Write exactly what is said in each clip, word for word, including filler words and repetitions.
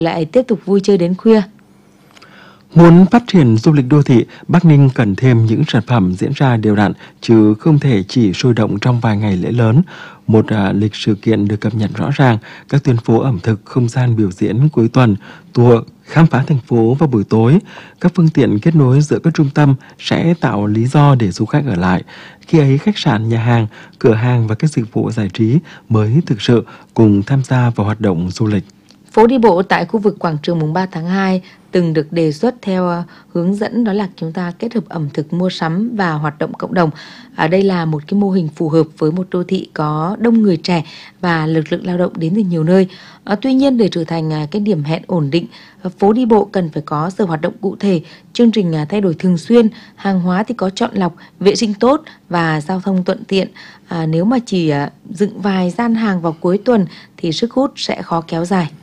lại tiếp tục vui chơi đến khuya. Muốn phát triển du lịch đô thị, Bắc Ninh cần thêm những sản phẩm diễn ra đều đặn, chứ không thể chỉ sôi động trong vài ngày lễ lớn. Một à, lịch sự kiện được cập nhật rõ ràng, các tuyến phố ẩm thực, không gian biểu diễn cuối tuần, tour khám phá thành phố vào buổi tối. Các phương tiện kết nối giữa các trung tâm sẽ tạo lý do để du khách ở lại. Khi ấy, khách sạn, nhà hàng, cửa hàng và các dịch vụ giải trí mới thực sự cùng tham gia vào hoạt động du lịch. Phố đi bộ tại khu vực quảng trường mùng ba tháng hai từng được đề xuất theo hướng dẫn, đó là chúng ta kết hợp ẩm thực, mua sắm và hoạt động cộng đồng. Ở đây là một cái mô hình phù hợp với một đô thị có đông người trẻ và lực lượng lao động đến từ nhiều nơi. À, tuy nhiên, để trở thành cái điểm hẹn ổn định, phố đi bộ cần phải có giờ hoạt động cụ thể, chương trình thay đổi thường xuyên, hàng hóa thì có chọn lọc, vệ sinh tốt và giao thông thuận tiện. À, nếu mà chỉ dựng vài gian hàng vào cuối tuần thì sức hút sẽ khó kéo dài.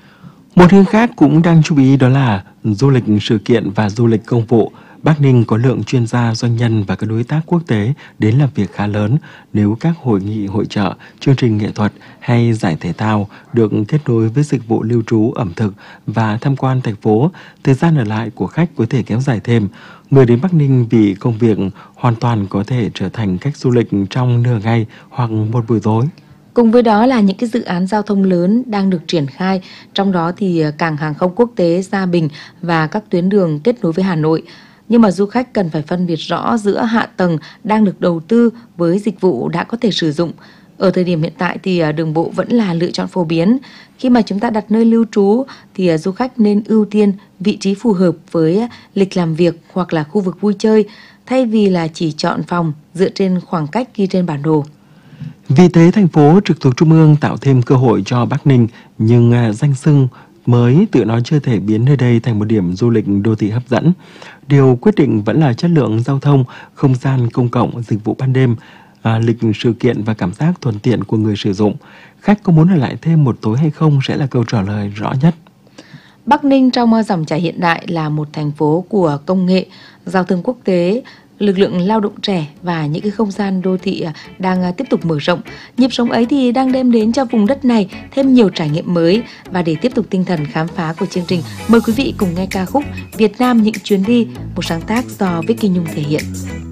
Một hướng khác cũng đang chú ý đó là du lịch sự kiện và du lịch công vụ. Bắc Ninh có lượng chuyên gia, doanh nhân và các đối tác quốc tế đến làm việc khá lớn. Nếu các hội nghị, hội chợ, chương trình nghệ thuật hay giải thể thao được kết nối với dịch vụ lưu trú, ẩm thực và tham quan thành phố, thời gian ở lại của khách có thể kéo dài thêm. Người đến Bắc Ninh vì công việc hoàn toàn có thể trở thành khách du lịch trong nửa ngày hoặc một buổi tối. Cùng với đó là những cái dự án giao thông lớn đang được triển khai, trong đó thì cảng hàng không quốc tế Gia Bình và các tuyến đường kết nối với Hà Nội. Nhưng mà du khách cần phải phân biệt rõ giữa hạ tầng đang được đầu tư với dịch vụ đã có thể sử dụng. Ở thời điểm hiện tại thì đường bộ vẫn là lựa chọn phổ biến. Khi mà chúng ta đặt nơi lưu trú thì du khách nên ưu tiên vị trí phù hợp với lịch làm việc hoặc là khu vực vui chơi, thay vì là chỉ chọn phòng dựa trên khoảng cách ghi trên bản đồ. Vì thế, thành phố trực thuộc Trung ương tạo thêm cơ hội cho Bắc Ninh, nhưng à, danh xưng mới tự nó chưa thể biến nơi đây thành một điểm du lịch đô thị hấp dẫn. Điều quyết định vẫn là chất lượng giao thông, không gian công cộng, dịch vụ ban đêm, à, lịch sự kiện và cảm giác thuận tiện của người sử dụng. Khách có muốn ở lại thêm một tối hay không sẽ là câu trả lời rõ nhất. Bắc Ninh trong dòng chảy hiện đại là một thành phố của công nghệ, giao thương quốc tế, lực lượng lao động trẻ và những cái không gian đô thị đang tiếp tục mở rộng. Nhịp sống ấy thì đang đem đến cho vùng đất này thêm nhiều trải nghiệm mới. Và để tiếp tục tinh thần khám phá của chương trình, mời quý vị cùng nghe ca khúc Việt Nam những chuyến đi, một sáng tác do Vicky Nhung thể hiện.